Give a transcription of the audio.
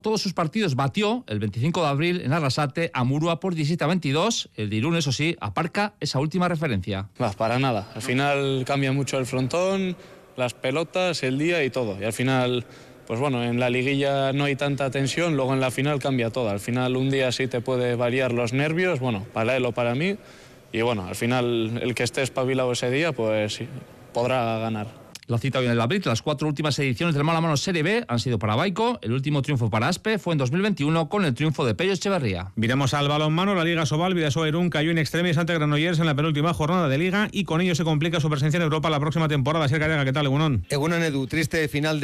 todos sus partidos batió el 25 de abril en Arrasate a Murua por 17-22. El de Irún, eso sí, aparca esa última referencia. Para nada. Al final cambia mucho el frontón, las pelotas, el día y todo. Y al final, pues bueno, en la liguilla no hay tanta tensión, luego en la final cambia todo. Al final un día sí te puede variar los nervios, bueno, para él o para mí. Y bueno, al final el que esté espabilado ese día, pues sí, podrá ganar. La cita hoy en el Abril, las 4 últimas ediciones del Mano a Mano Serie B han sido para Baico. El último triunfo para Aspe fue en 2021 con el triunfo de Pello Echeverría. Miremos al balonmano. La Liga Sobal, Bidasoa Irún cayó in extremis ante Granollers en la penúltima jornada de Liga y con ello se complica su presencia en Europa la próxima temporada. Sergio Carrega, ¿qué tal, Egunon? Egunon, Edu, triste final